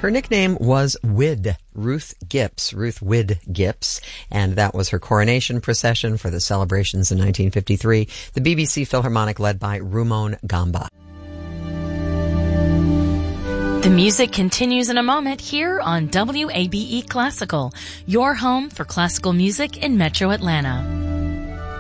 Her nickname was Wid, Ruth Wid Gips, and that was her coronation procession for the celebrations in 1953, the BBC Philharmonic led by Rumon Gamba. The music continues in a moment here on WABE Classical, your home for classical music in Metro Atlanta.